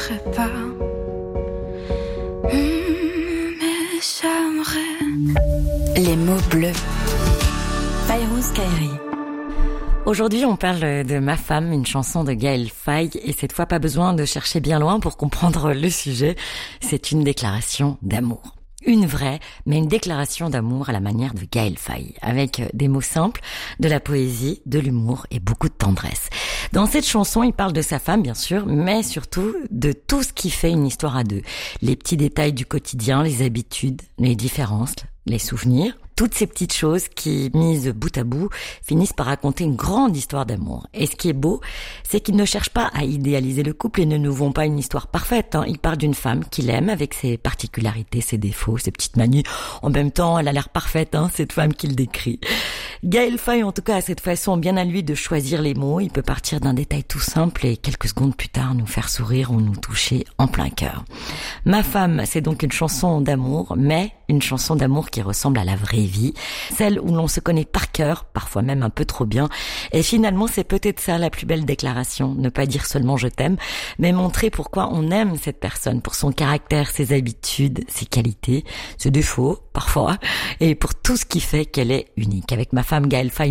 ferai pas. Mais j'aimerais. Les mots bleus. Fayrouz Kairi. Aujourd'hui, on parle de Ma femme, une chanson de Gaël Faye, et cette fois pas besoin de chercher bien loin pour comprendre le sujet. C'est une déclaration d'amour. Une vraie, mais une déclaration d'amour à la manière de Gaël Faye, avec des mots simples, de la poésie, de l'humour et beaucoup de tendresse. Dans cette chanson, il parle de sa femme, bien sûr, mais surtout de tout ce qui fait une histoire à deux. Les petits détails du quotidien, les habitudes, les différences, les souvenirs. Toutes ces petites choses qui, mises bout à bout, finissent par raconter une grande histoire d'amour. Et ce qui est beau, c'est qu'ils ne cherchent pas à idéaliser le couple et ne nous vont pas une histoire parfaite. Ils parlent d'une femme qu'il aime avec ses particularités, ses défauts, ses petites manies. En même temps, elle a l'air parfaite, cette femme qu'il décrit. Gaël Faye, en tout cas, a cette façon bien à lui de choisir les mots. Il peut partir d'un détail tout simple et quelques secondes plus tard nous faire sourire ou nous toucher en plein cœur. Ma femme, c'est donc une chanson d'amour, mais une chanson d'amour qui ressemble à la vraie vie, celle où l'on se connaît par cœur, parfois même un peu trop bien. Et finalement, c'est peut-être ça la plus belle déclaration, ne pas dire seulement je t'aime, mais montrer pourquoi on aime cette personne, pour son caractère, ses habitudes, ses qualités, ses défauts, parfois, et pour tout ce qui fait qu'elle est unique. Avec Ma femme, Gaël Faye,